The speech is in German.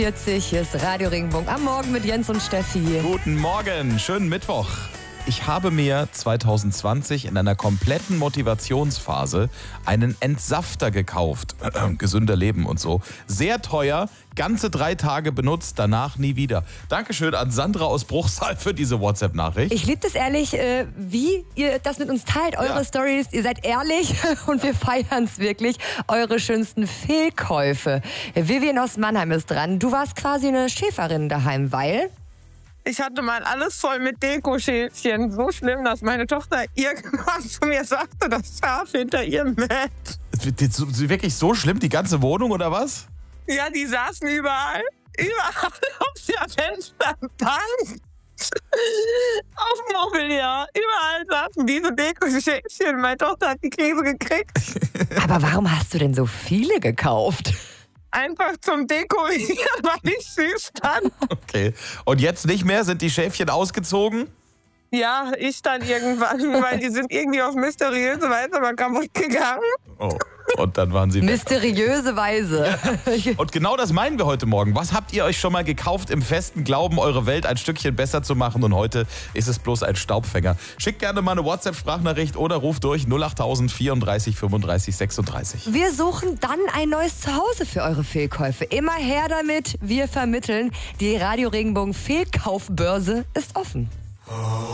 40, hier ist Radio Regenbogen am Morgen mit Jens und Steffi. Guten Morgen, schönen Mittwoch. Ich habe mir 2020 in einer kompletten Motivationsphase einen Entsafter gekauft. Gesünder Leben und so. Sehr teuer, ganze 3 Tage benutzt, danach nie wieder. Dankeschön an Sandra aus Bruchsal für diese WhatsApp-Nachricht. Ich liebe das ehrlich, wie ihr das mit uns teilt, eure Stories. Ihr seid ehrlich und wir feiern es wirklich. Eure schönsten Fehlkäufe. Vivian aus Mannheim ist dran. Du warst quasi eine Schäferin daheim, weil... Ich hatte mal alles voll mit Dekoschälchen. So schlimm, dass meine Tochter irgendwann zu mir sagte, das Schaf hinter ihrem Bett. Wirklich so schlimm, die ganze Wohnung oder was? Ja, die saßen überall. Überall auf der Fensterbank. Auf dem Mobiliar. Überall saßen diese Dekoschälchen. Meine Tochter hat die Krise gekriegt. Aber warum hast du denn so viele gekauft? Einfach zum Dekorieren, weil ich süß fand. Okay. Und jetzt nicht mehr? Sind die Schäfchen ausgezogen? Ja, ich dann irgendwann, weil die sind irgendwie auf mysteriöse Weise mal kaputt gegangen. Oh, und dann waren sie weg. Mysteriöse Weise. Und genau das meinen wir heute Morgen. Was habt ihr euch schon mal gekauft im festen Glauben, eure Welt ein Stückchen besser zu machen? Und heute ist es bloß ein Staubfänger. Schickt gerne mal eine WhatsApp-Sprachnachricht oder ruft durch 08000 34 35 36. Wir suchen dann ein neues Zuhause für eure Fehlkäufe. Immer her damit, wir vermitteln. Die Radio Regenbogen Fehlkaufbörse ist offen.